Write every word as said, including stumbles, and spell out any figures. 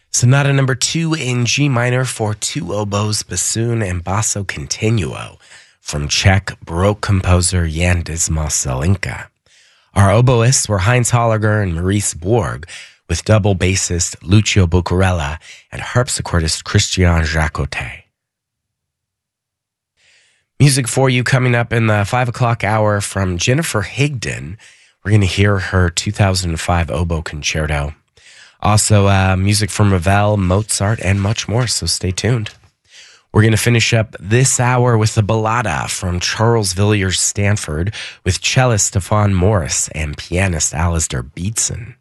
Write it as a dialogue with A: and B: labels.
A: Sonata number two in G minor for two oboes, bassoon, and basso continuo from Czech Baroque composer Jan Dismas Zelinka. Our oboists were Heinz Holliger and Maurice Borg, with double bassist Lucio Bucarella and harpsichordist Christian Jacotet. Music for you coming up in the five o'clock hour from Jennifer Higdon. We're going to hear her two thousand five oboe concerto. Also, uh, music from Ravel, Mozart, and much more, so stay tuned. We're going to finish up this hour with the Ballada from Charles Villiers Stanford with cellist Stefan Morris and pianist Alasdair Beatson.